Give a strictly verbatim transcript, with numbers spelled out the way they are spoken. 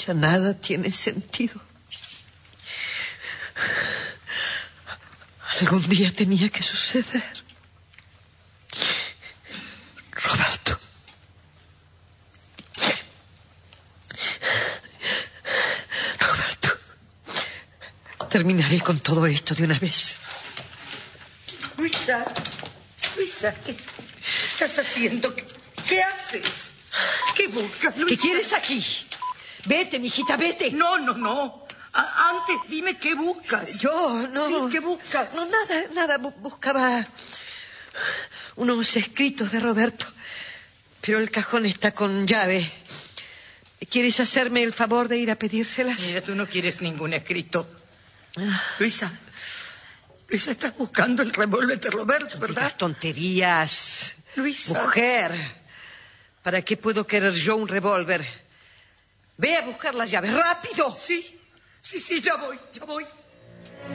Ya nada tiene sentido. Algún día tenía que suceder. Roberto. Roberto. Terminaré con todo esto de una vez. Luisa, Luisa, ¿qué estás haciendo? ¿Qué, qué haces? ¿Qué buscas, Luisa? ¿Qué quieres aquí? Vete, mijita, vete. No, no, no. A- antes dime qué buscas. Yo, no. Sí, ¿qué buscas? No, nada, nada. Bu- buscaba unos escritos de Roberto. Pero el cajón está con llave. ¿Quieres hacerme el favor de ir a pedírselas? Mira, tú no quieres ningún escrito. Luisa, Luisa, estás buscando el revólver de Roberto, ¿verdad? Las tonterías. Luisa. Mujer, ¿para qué puedo querer yo un revólver? Ve a buscar las llaves, rápido. Sí, sí, sí, ya voy, ya voy.